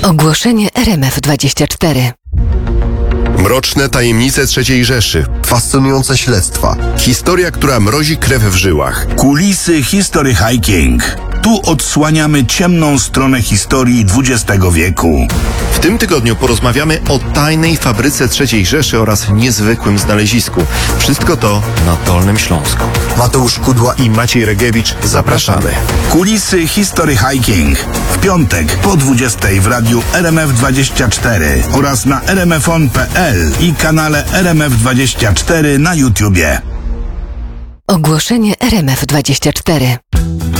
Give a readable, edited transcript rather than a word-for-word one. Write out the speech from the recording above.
Ogłoszenie RMF24. Mroczne tajemnice III Rzeszy. Fascynujące śledztwa. Historia, która mrozi krew w żyłach. Kulisy History Hiking. Tu odsłaniamy ciemną stronę historii XX wieku. W tym tygodniu porozmawiamy o tajnej fabryce III Rzeszy oraz niezwykłym znalezisku. Wszystko to na Dolnym Śląsku. Mateusz Kudła I Maciej Regiewicz, zapraszamy. Kulisy History Hiking. W piątek po 20 w radiu RMF24 oraz na rmfon.pl i kanale RMF24 na YouTubie. Ogłoszenie RMF24.